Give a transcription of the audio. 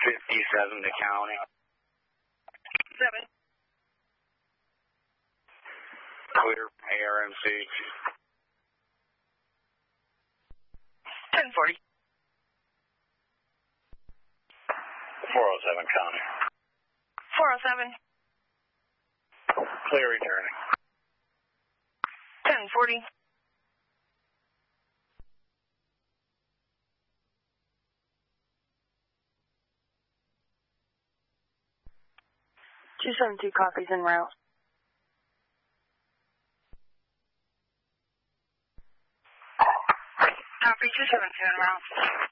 57 to county. 7. Clear ARMC. 1040. 407 county. 407. Clear returning. 1040. 272 copies en route. Copy 272 en route.